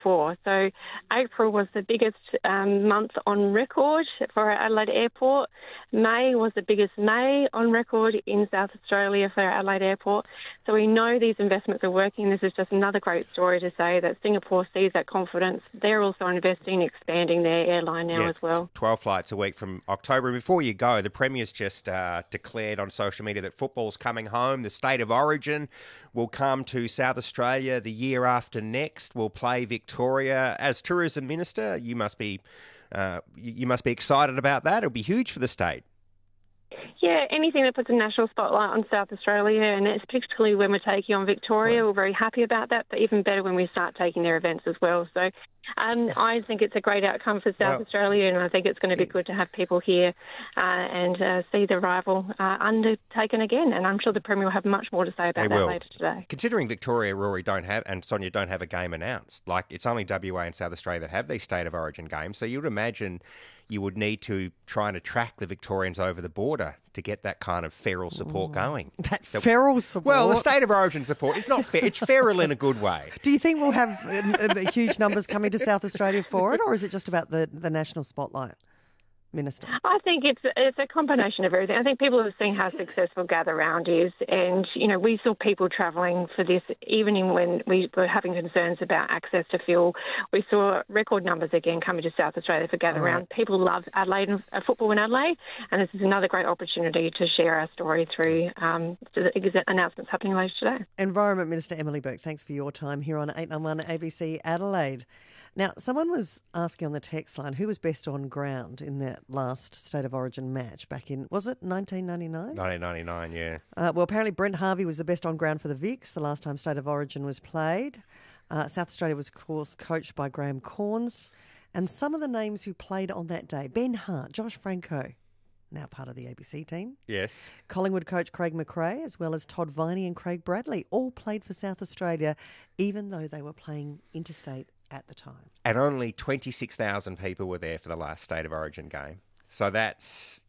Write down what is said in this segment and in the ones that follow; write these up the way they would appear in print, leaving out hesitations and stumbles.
before. So April was the biggest month on record for Adelaide Airport. May was the biggest May on record in South Australia for Adelaide Airport. So we know these investments are working. This is just another great story to say that Singapore sees that confidence. They're also investing, expanding their airline now as well. 12 flights a week from October. Before you go, the Premier's just declared on social media that football's coming home. The State of Origin will come to South Australia the year after next. We'll play Victoria. As Tourism Minister, you must be excited about that. It'll be huge for the state. Yeah, anything that puts a national spotlight on South Australia, and it's particularly when we're taking on Victoria, we're very happy about that, but even better when we start taking their events as well. So I think it's a great outcome for South Australia, and I think it's going to be good to have people here and see the rival undertaken again. And I'm sure the Premier will have much more to say about that later today. Considering Victoria, Rory, and Sonia don't have a game announced, like it's only WA and South Australia that have these State of Origin games, so you'd imagine you would need to try and attract the Victorians over the border to get that kind of feral support going. That feral support? Well, the State of Origin support, it's not fair. It's feral in a good way. Do you think we'll have huge numbers coming to South Australia for it, or is it just about the national spotlight, Minister? I think it's a combination of everything. I think people have seen how successful Gather Round is, and we saw people travelling for this even when we were having concerns about access to fuel. We saw record numbers again coming to South Australia for Gather Round. People love Adelaide and football in Adelaide, and this is another great opportunity to share our story through the announcements happening later today. Environment Minister Emily Burke, thanks for your time here on 891 ABC Adelaide. Now, someone was asking on the text line who was best on ground in that last State of Origin match back in, was it 1999? 1999, yeah. Well, apparently Brent Harvey was the best on ground for the Vics the last time State of Origin was played. South Australia was, of course, coached by Graham Corns. And some of the names who played on that day, Ben Hart, Josh Franco, now part of the ABC team. Yes. Collingwood coach Craig McRae, as well as Todd Viney and Craig Bradley, all played for South Australia, even though they were playing interstate at the time. And only 26,000 people were there for the last State of Origin game. So that's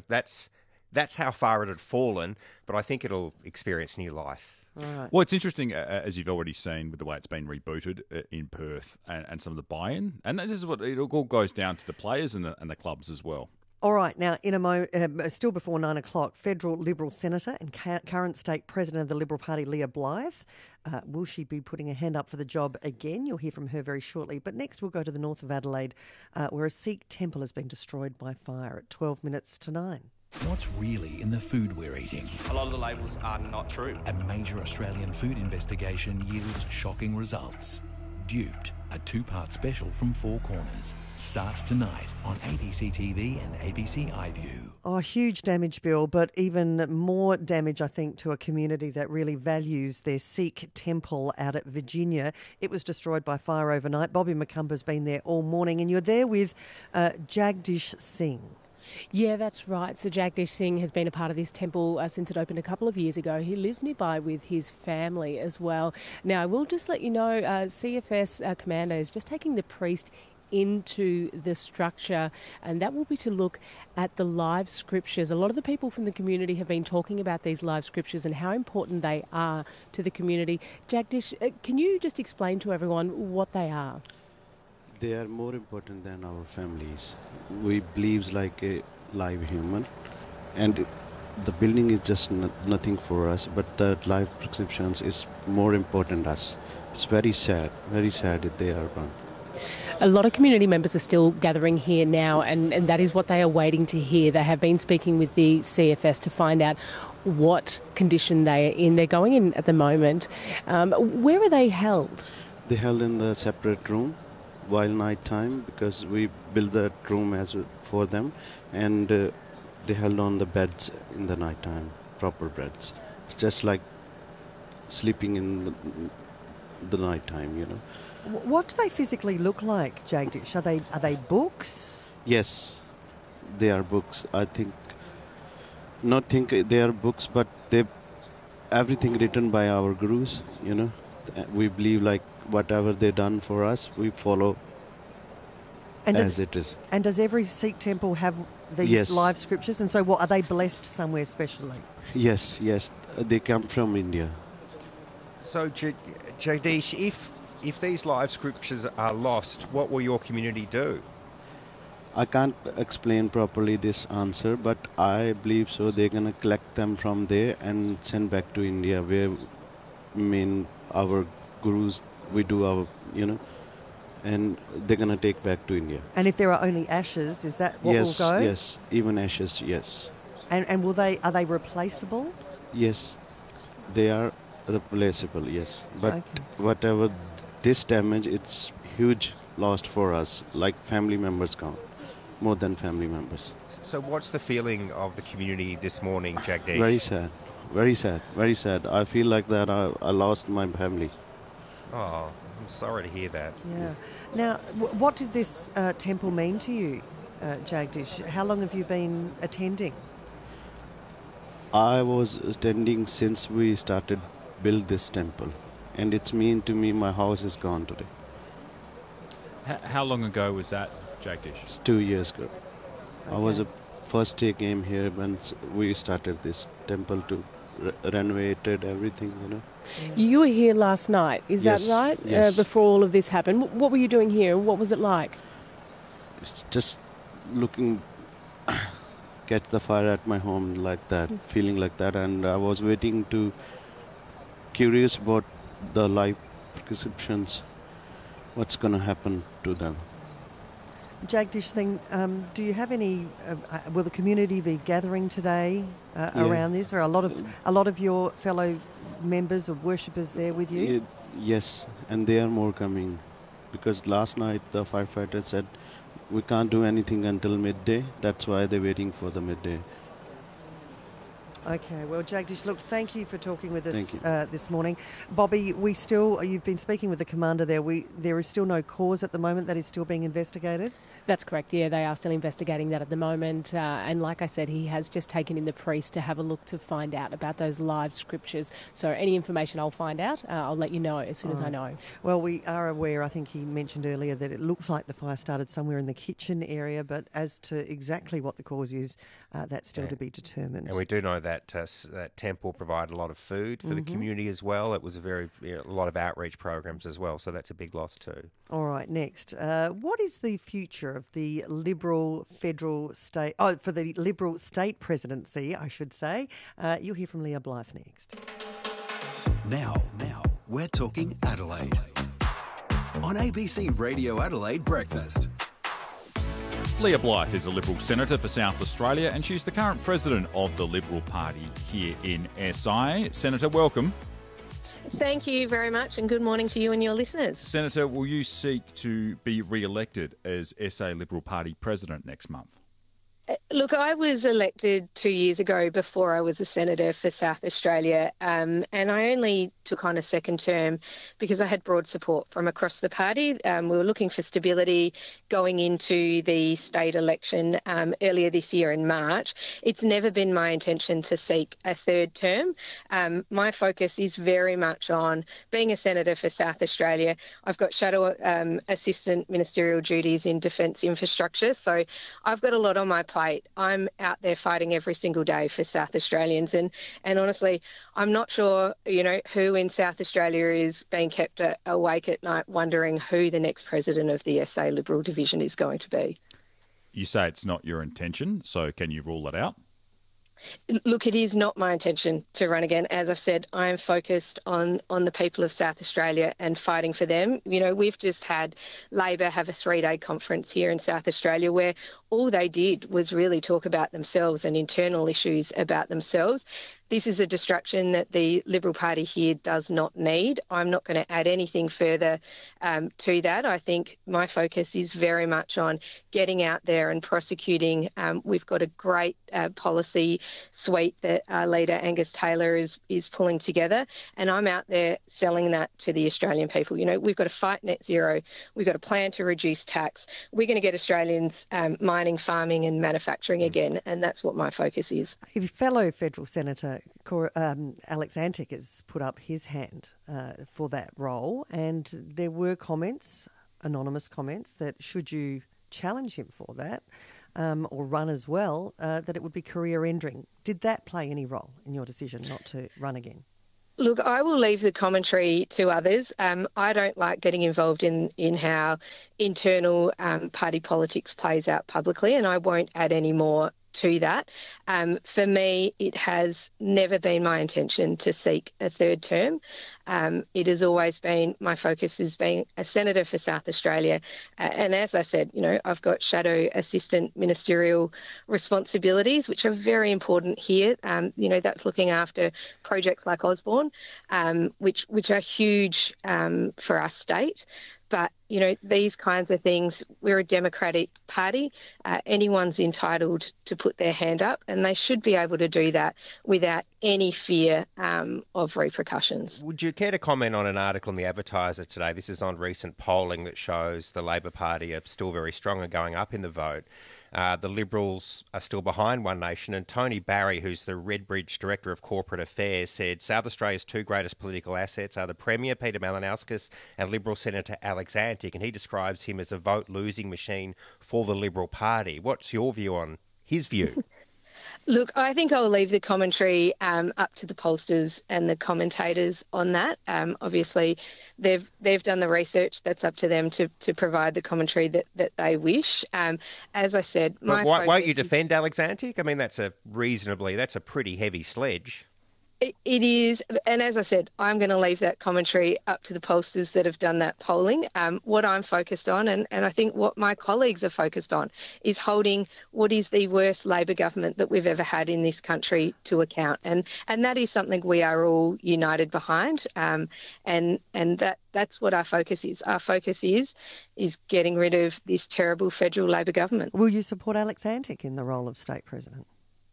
how far it had fallen, but I think it'll experience new life. Right. Well, it's interesting, as you've already seen, with the way it's been rebooted in Perth and some of the buy-in. And this is what it all goes down to the players and the clubs as well. All right, now, still before 9 o'clock, federal Liberal Senator and current state president of the Liberal Party, Leah Blythe, will she be putting her hand up for the job again? You'll hear from her very shortly. But next we'll go to the north of Adelaide, where a Sikh temple has been destroyed by fire at 12 minutes to 9. What's really in the food we're eating? A lot of the labels are not true. A major Australian food investigation yields shocking results. Duped, a two-part special from Four Corners, starts tonight on ABC TV and ABC iView. Oh, huge damage, Bill, but even more damage, I think, to a community that really values their Sikh temple out at Virginia. It was destroyed by fire overnight. Bobby McCumber's been there all morning, and you're there with Jagdish Singh. Yeah, that's right. So Jagdish Singh has been a part of this temple since it opened a couple of years ago. He lives nearby with his family as well. Now, I will just let you know, CFS Commander is just taking the priest into the structure, and that will be to look at the live scriptures. A lot of the people from the community have been talking about these live scriptures and how important they are to the community. Jagdish, can you just explain to everyone what they are? They are more important than our families. We believe like a live human, and the building is just nothing for us, but the live prescriptions is more important to us. It's very sad that they are gone. A lot of community members are still gathering here now, and that is what they are waiting to hear. They have been speaking with the CFS to find out what condition they are in. They're going in at the moment. Where are they held? They're held in the separate room while night time, because we build that room for them, and they held on the beds in the night time, proper beds. It's just like sleeping in the night time, you know. What do they physically look like, Jagdish? Are they books? Yes, they are books. I think they are books, but they everything written by our gurus, you know. We believe like whatever they done for us, we follow as it is. And does every Sikh temple have these live scriptures? And so what, are they blessed somewhere specially? Yes. They come from India. So, Jagdish, if if these live scriptures are lost, what will your community do? I can't explain properly this answer, but I believe so. They're gonna collect them from there and send back to India, where our gurus, we do our, and they're gonna take back to India. And if there are only ashes, is that what will go? Yes, even ashes, yes. And are they replaceable? Yes, they are replaceable, yes. But Okay. whatever this damage, it's huge loss for us, like family members count, more than family members. So what's the feeling of the community this morning, Jagdish? Very sad, very sad, very sad. I feel like that I lost my family. Oh, I'm sorry to hear that. Yeah. Now, what did this temple mean to you, Jagdish? How long have you been attending? I was attending since we started build this temple, and it's mean to me. My house is gone today. How long ago was that, Jagdish? It's 2 years ago. Okay. I was a first day came here when we started this temple to renovated everything. You were here last night, is Yes, that right? yes. Before all of this happened. What were you doing here? What was it like? It's just looking, catch the fire at my home like that, feeling like that, and I was waiting to curious about the life prescriptions, what's going to happen to them. Jagdish Singh, do you have any? Will the community be gathering today around this? Are a lot of your fellow members or worshippers there with you? Yes, and there are more coming, because last night the firefighters said we can't do anything until midday. That's why they're waiting for the midday. Okay, well, Jagdish, look, thank you for talking with us Thank you. this morning. Bobby, you've been speaking with the commander there. There is still no cause at the moment that is still being investigated? That's correct, yeah, they are still investigating that at the moment. And like I said, he has just taken in the priest to have a look to find out about those live scriptures. So any information I'll find out, I'll let you know as soon as I know. Well, we are aware, I think he mentioned earlier, that it looks like the fire started somewhere in the kitchen area, but as to exactly what the cause is, that's still to be determined. And we do know that that temple provided a lot of food for the community as well. It was a lot of outreach programs as well, so that's a big loss too. All right, next. What is the future of the Liberal federal state... Oh, for the Liberal state presidency, I should say. You'll hear from Leah Blythe next. Now, we're talking Adelaide. On ABC Radio Adelaide Breakfast. Leah Blythe is a Liberal Senator for South Australia, and she's the current President of the Liberal Party here in SI. Senator, welcome. Thank you very much, and good morning to you and your listeners. Senator, will you seek to be re-elected as SA Liberal Party President next month? Look, I was elected 2 years ago before I was a senator for South Australia, and I only took on a second term because I had broad support from across the party. We were looking for stability going into the state election earlier this year in March. It's never been my intention to seek a third term. My focus is very much on being a senator for South Australia. I've got shadow assistant ministerial duties in defence infrastructure, so I've got a lot on my plate. I'm out there fighting every single day for South Australians, and honestly, I'm not sure, who in South Australia is being kept awake at night wondering who the next president of the SA Liberal division is going to be. You say it's not your intention, so can you rule that out? Look, it is not my intention to run again. As I've said, I am focused on the people of South Australia and fighting for them. We've just had Labor have a 3-day conference here in South Australia where all they did was really talk about themselves and internal issues about themselves. This is a distraction that the Liberal Party here does not need. I'm not going to add anything further to that. I think my focus is very much on getting out there and prosecuting. We've got a great policy suite that our leader Angus Taylor is pulling together, and I'm out there selling that to the Australian people. We've got to fight net zero. We've got a plan to reduce tax. We're going to get Australians mining, farming and manufacturing again, and that's what my focus is. Your fellow federal senator Alex Antic has put up his hand for that role, and there were comments, anonymous comments, that should you challenge him for that or run as well, that it would be career-ending. Did that play any role in your decision not to run again? Look, I will leave the commentary to others. I don't like getting involved in how internal party politics plays out publicly, and I won't add any more to that. For me, it has never been my intention to seek a third term. It has always been, my focus as being a senator for South Australia. And as I said, I've got shadow assistant ministerial responsibilities, which are very important here. That's looking after projects like Osborne, which are huge for our state. But, these kinds of things, we're a democratic party. Anyone's entitled to put their hand up, and they should be able to do that without any fear of repercussions. Would you care to comment on an article in The Advertiser today? This is on recent polling that shows the Labor Party are still very strong and going up in the vote. The Liberals are still behind One Nation, and Tony Barry, who's the Redbridge Director of Corporate Affairs, said South Australia's two greatest political assets are the Premier, Peter Malinauskas, and Liberal Senator Alex Antic, and he describes him as a vote-losing machine for the Liberal Party. What's your view on his view? Look, I think I'll leave the commentary up to the pollsters and the commentators on that. Obviously, they've done the research. That's up to them to provide the commentary that they wish. As I said, won't you defend Alex Antic? I mean, that's a pretty heavy sledge. It is, and as I said, I'm going to leave that commentary up to the pollsters that have done that polling. What I'm focused on, and I think what my colleagues are focused on, is holding what is the worst Labor government that we've ever had in this country to account, and that is something we are all united behind. And that's what our focus is. Our focus is getting rid of this terrible federal Labor government. Will you support Alex Antic in the role of state president?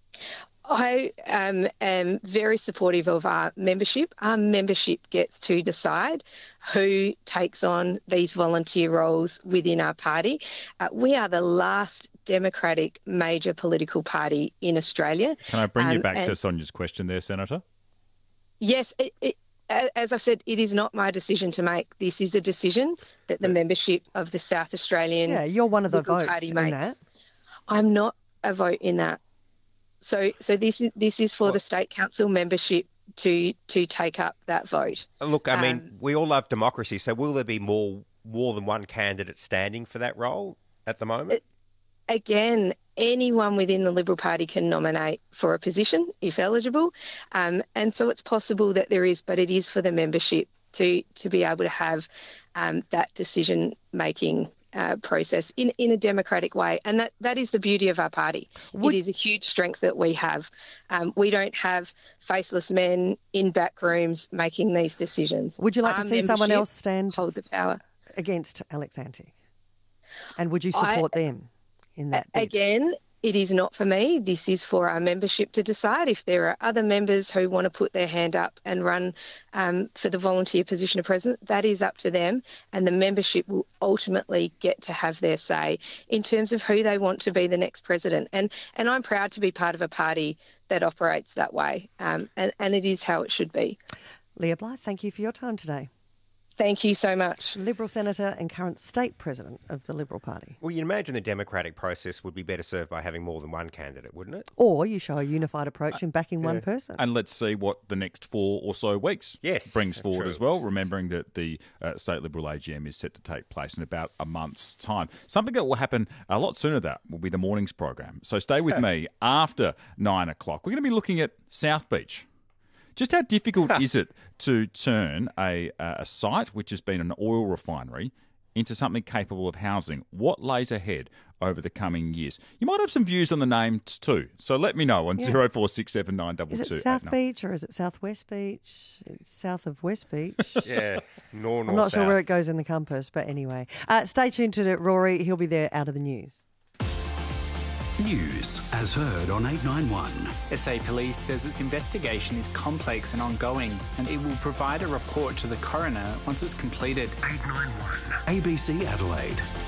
I am very supportive of our membership. Our membership gets to decide who takes on these volunteer roles within our party. We are the last democratic major political party in Australia. Can I bring you back to Sonia's question there, Senator? Yes. As I've said, it is not my decision to make. This is a decision that the membership of the South Australian you're one of the Liberal votes Party in makes. that. I'm not a vote in that. So this is for the State Council membership to take up that vote. Look, I mean, we all love democracy, so will there be more than one candidate standing for that role at the moment? Again, anyone within the Liberal Party can nominate for a position if eligible, and so it's possible that there is, but it is for the membership to be able to have that decision-making process in a democratic way. And that is the beauty of our party. It is a huge strength that we have. We don't have faceless men in back rooms making these decisions. Would you like to see someone else stand hold the power against Alex Antic? And would you support them in that bid? Again, it is not for me. This is for our membership to decide. If there are other members who want to put their hand up and run for the volunteer position of president, that is up to them, and the membership will ultimately get to have their say in terms of who they want to be the next president. And I'm proud to be part of a party that operates that way, and it is how it should be. Leah Blythe, thank you for your time today. Thank you so much. Liberal Senator and current state president of the Liberal Party. Well, you'd imagine the democratic process would be better served by having more than one candidate, wouldn't it? Or you show a unified approach in backing one person. And let's see what the next 4 or so weeks brings forward true. as well, remembering that the State Liberal AGM is set to take place in about a month's time. Something that will happen a lot sooner than that will be the morning's program. So stay with me after 9 o'clock. We're going to be looking at South Beach. Just how difficult is it to turn a site which has been an oil refinery into something capable of housing? What lays ahead over the coming years? You might have some views on the names too, so let me know on 0467922289. Is it South Beach or is it Southwest Beach? It's south of West Beach. North. I'm not sure where it goes in the compass, but anyway. Stay tuned to Rory. He'll be there out of the news. News as heard on 891. SA Police says its investigation is complex and ongoing, and it will provide a report to the coroner once it's completed. 891 ABC Adelaide.